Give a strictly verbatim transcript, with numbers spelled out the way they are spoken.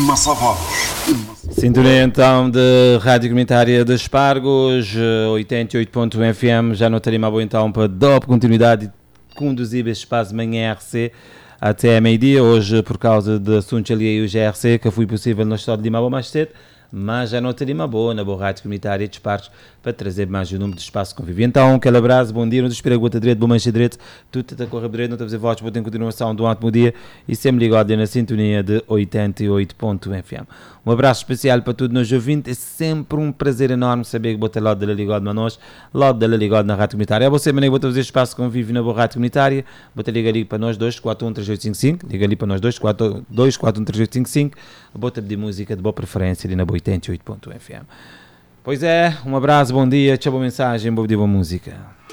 Massavados. Sintonia então de Rádio Comunitária de Espargos, oitenta e oito ponto um F M, já não teria mais então para dar continuidade e conduzir este espaço de manhã R C até meio-dia. Hoje, por causa de assuntos alheios à R C, que foi possível no estado de Lima mais cedo, mas já não teria uma boa na boa Rádio Comunitária de Espargos para trazer mais um número de espaço convívio. Então, aquele abraço, bom dia, não te espero a gota direito, bom mancha direito, tudo está a correr direito, não está a fazer votos, vou ter continuação do ótimo dia e sempre ligado na sintonia de oitenta e oito ponto um F M. Um abraço especial para todos os ouvintes, é sempre um prazer enorme saber que vou ter lado da ligado na nós, lado da ligado na Rádio Comunitária. É você, maneira, vou fazer espaço convívio na boa Rádio Comunitária, vou ter ligar ali para nós dois quatro um três oito cinco cinco, liga ali para nós dois quatro um três oito cinco cinco, vou ter de música de boa preferência ali na boa oitenta e oito ponto um F M. Pois é, um abraço, bom dia, tchau, boa mensagem, bom dia, boa música.